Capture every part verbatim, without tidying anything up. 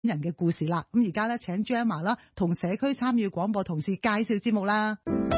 人嘅故事啦。咁而家咧請 Gemma 啦同社區參與廣播同事介紹節目啦。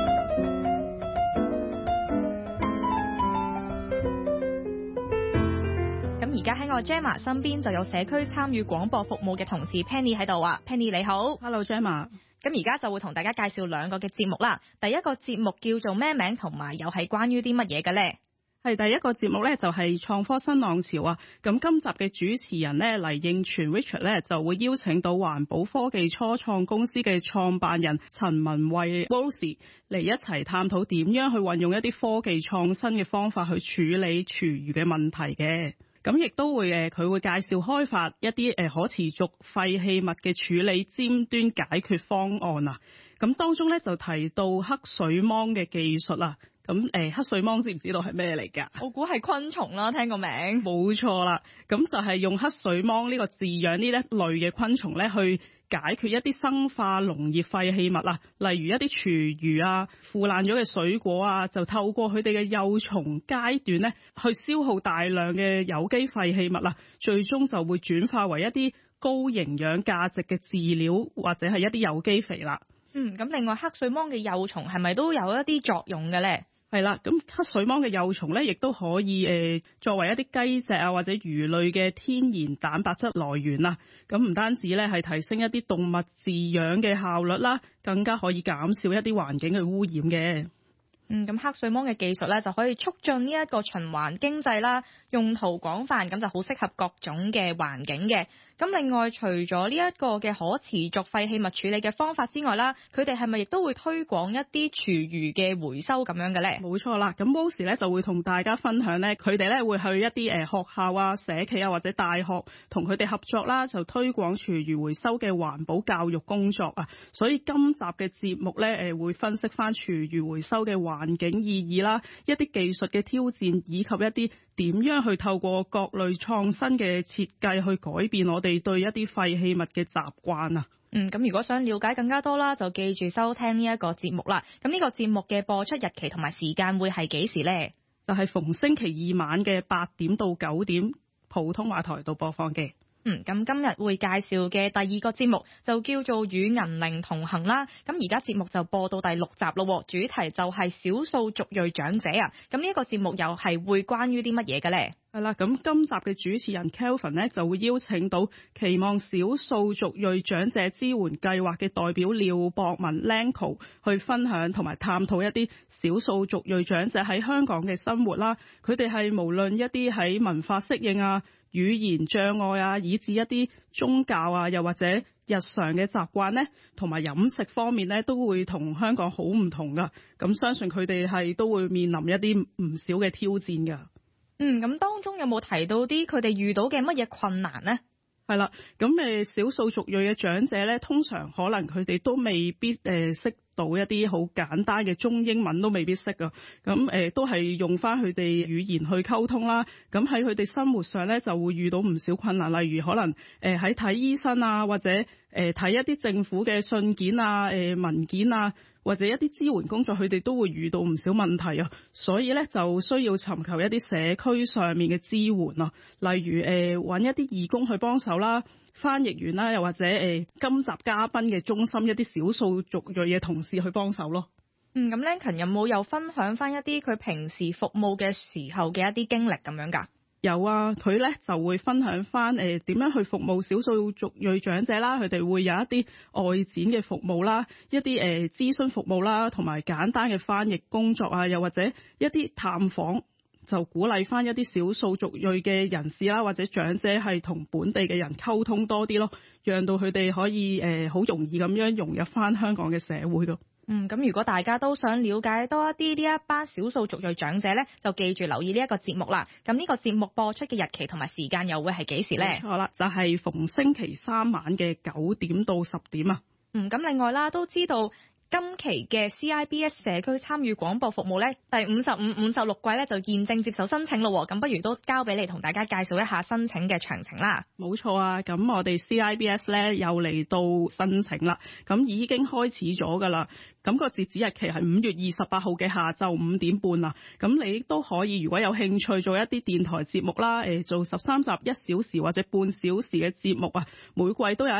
咁而家喺我 Gemma 身邊就有社區參與廣播服務嘅同事 Penny 喺度啊。 Penny 你好。 Hello Gemma。 咁而家就會同大家介紹兩個嘅節目啦。第一個節目叫做咩名，同埋又係關於啲乜嘢嘅呢？ 係第一個節目咧就係創科新浪潮啊。咁今集嘅主持人咧黎應全 Richard 咧就會邀請到環保科技初創公司嘅創辦人陳文慧 Rose 嚟一齊探討點樣去運用一啲科技創新嘅方法去處理廚餘嘅問題嘅。咁亦都會誒，佢會介紹開發一啲誒可持續廢棄物嘅處理尖端解決方案啊。咁當中咧就提到黑水虻嘅技術啦。咁誒黑水虻知唔知道係咩嚟㗎？ 我估係昆蟲啦，聽個名。 冇錯啦，咁就係用黑水虻呢個飼養呢一類嘅昆蟲咧，去解決一啲生化農業廢棄物啊，例如一啲廚餘啊、腐爛咗嘅水果啊，就透過佢哋嘅幼蟲階段咧，去消耗大量嘅有機廢棄物啦，最終就會轉化為一啲高營養價值嘅飼料或者係一啲有機肥啦。 嗯，咁另外黑水虻嘅幼蟲係咪都有一啲作用嘅咧？ 係啦，咁黑水虻嘅幼蟲咧，亦都可以誒、呃、作為一啲雞隻啊或者魚類嘅天然蛋白質來源啦。咁唔單止咧係提升一啲動物飼養嘅效率啦，更加可以減少一啲環境嘅污染嘅。 嗯，咁黑水虻嘅技術咧就可以促進呢一個循環經濟啦，用途廣泛，咁就好適合各種嘅環境嘅。咁另外除咗呢一個嘅可持續廢棄物處理嘅方法之外啦，佢哋係咪亦都會推廣一啲廚餘嘅回收咁樣嘅咧？ 冇錯啦，咁 Rose 咧就會同大家分享咧，佢哋咧會去一啲誒學校啊、社企啊或者大學同佢哋合作啦，就推廣廚餘回收嘅環保教育工作啊。所以今集嘅節目咧誒會分析翻廚餘回收嘅環境意義啦，一啲技術嘅挑戰，以及一啲點樣去透過各類創新嘅設計去改變我哋對一啲廢棄物嘅習慣啊。 嗯，咁如果想了解更加多啦，就記住收聽呢一個節目啦。咁呢個節目嘅播出日期同埋時間會係幾時呢？ 就係逢星期二晚嘅八點到九點，普通話台度播放嘅。 嗯，咁今日會介紹嘅第二個節目就叫做與銀齡同行啦。咁而家節目就播到第六集咯，主題就係少數族裔長者啊。咁呢一個節目又係會關於啲乜嘢嘅咧？ 係啦，咁今集嘅主持人 Kelvin 咧就會邀請到期望少數族裔長者支援計劃嘅代表廖博文 Lanco 去分享同埋探討一啲少數族裔長者喺香港嘅生活啦。佢哋係無論一啲喺文化適應啊、語言障礙啊，以至一啲宗教啊，又或者日常嘅習慣咧，同埋飲食方面咧，都會同香港好唔同噶。咁相信佢哋係都會面臨一啲唔少嘅挑戰噶。 嗯，咁當中有冇提到啲佢哋遇到嘅乜嘢困難呢？ 係啦，咁誒少數族裔嘅長者咧，通常可能佢哋都未必誒識到一啲好簡單嘅中英文都未必識啊，咁誒都係用翻佢哋語言去溝通啦。咁喺佢哋生活上咧就會遇到唔少困難，例如可能誒喺睇醫生啊，或者誒睇一啲政府嘅信件啊、誒文件啊，或者一啲支援工作，佢哋都會遇到唔少問題啊。所以咧就需要尋求一啲社區上面嘅支援啊，例如誒揾一啲義工去幫手啦。翻譯員啦，又或者誒、呃、今集嘉賓嘅中心一啲少數族裔嘅同事去幫手咯。 嗯，咁 Lankin 有冇又分享翻一啲佢平時服務嘅時候嘅一啲經歷咁樣㗎？ 有啊，佢咧就會分享翻誒點樣去服務少數族裔長者啦，佢哋會有一啲外展嘅服務啦，一啲誒、呃、諮詢服務啦，同埋簡單嘅翻譯工作啊，又或者一啲探訪。就鼓勵翻一啲少數族裔嘅人士啦，或者長者係同本地嘅人溝通多啲咯，讓到佢哋可以誒好、呃、容易咁樣融入翻香港嘅社會咯。 嗯，咁如果大家都想了解多一啲呢一班少數族裔長者咧，就記住留意呢一個節目啦。咁呢個節目播出嘅日期同埋時間又會係幾時咧？ 好啦，就係、是、逢星期三晚嘅九點到十點啊。 嗯，咁另外啦，都知道。今期嘅 C I B S 社區參與廣播服務咧，第五十五、五十六季咧就現正接受申請咯。咁不如都交俾你同大家介紹一下申請嘅詳情啦。 冇錯啊，咁我哋 C I B S 咧又嚟到申請啦，咁已經開始咗噶啦。咁個截止日期係五月二十八號嘅下晝五點半啦。咁你都可以如果有興趣做一啲電台節目啦，誒做十三集一小時或者半小時嘅節目啊，每季都有一